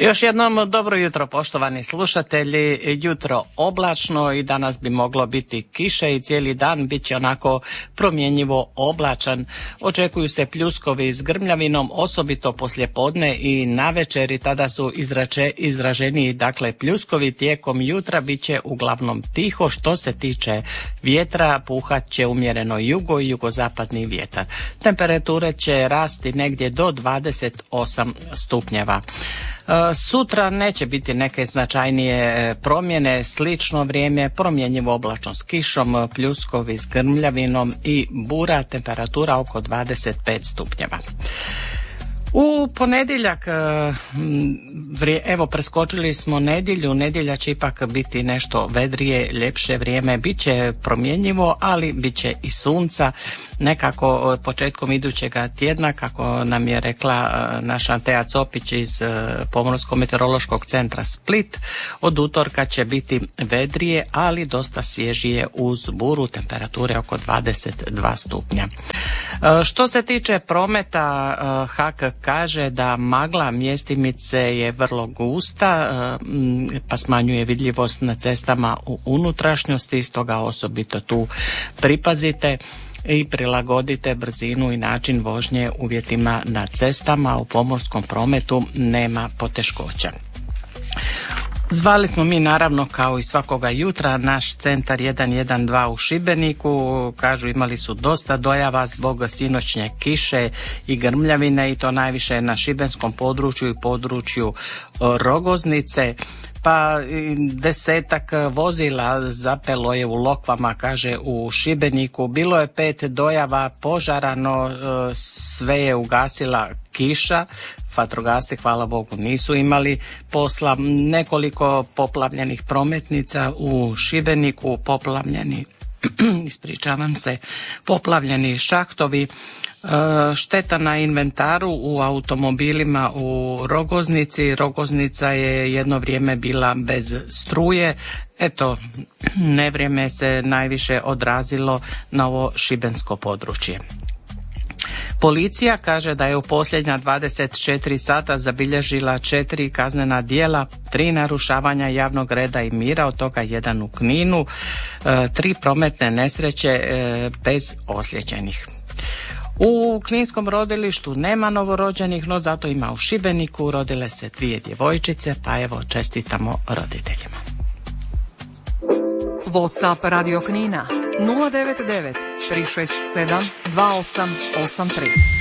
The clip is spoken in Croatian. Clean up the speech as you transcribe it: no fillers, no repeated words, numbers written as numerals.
Još jednom dobro jutro, poštovani slušatelji. Jutro oblačno i danas bi moglo biti kiše i cijeli dan bit će onako promjenjivo oblačan. Očekuju se pljuskovi s grmljavinom, osobito poslijepodne i navečer, i tada su izraženiji. Dakle, pljuskovi tijekom jutra bit će uglavnom tiho. Što se tiče vjetra, puhat će umjereno jugo i jugozapadni vjetar. Temperature će rasti negdje do 28 stupnjeva. Sutra neće biti neke značajnije promjene, slično vrijeme, promjenjivo oblačno s kišom, pljuskovi s grmljavinom i bura, temperatura oko 25 stupnjeva. U ponedjeljak, evo preskočili smo nedjelju, nedjelja će ipak biti nešto vedrije, ljepše vrijeme, bit će promjenjivo, ali bit će i sunca. Nekako početkom idućega tjedna, kako nam je rekla naša Antea Copić iz Pomorsko-meteorološkog centra Split, od utorka će biti vedrije, ali dosta svježije uz buru, temperature oko 22 stupnja. Što se tiče prometa, HAK kaže da magla mjestimice je vrlo gusta, pa smanjuje vidljivost na cestama u unutrašnjosti, stoga osobito tu pripazite i prilagodite brzinu i način vožnje uvjetima na cestama. U pomorskom prometu nema poteškoća. Zvali smo mi naravno kao i svakoga jutra naš centar 112 u Šibeniku. Kažu imali su dosta dojava zbog sinoćnje kiše i grmljavine, i to najviše na šibenskom području i području Rogoznice. Pa 10 vozila zapelo je u Lokvama, kaže u Šibeniku. Bilo je 5 dojava požara, no sve je ugasila kiša. Vatrogasci, hvala Bogu, nisu imali posla. Nekoliko poplavljenih prometnica u Šibeniku, poplavljeni šahtovi. Šteta na inventaru u automobilima u Rogoznici. Rogoznica je jedno vrijeme bila bez struje. Eto, nevrijeme se najviše odrazilo na ovo šibensko područje. Policija kaže da je u posljednja 24 sata zabilježila 4 kaznena djela, 3 narušavanja javnog reda i mira, od toga 1 u Kninu, 3 prometne nesreće bez ozlijeđenih. U Kninskom rodilištu nema novorođenih, no zato ima u Šibeniku. Rodile se 2 djevojčice, pa evo čestitamo roditeljima. WhatsApp Radio Knina 099 367 2883.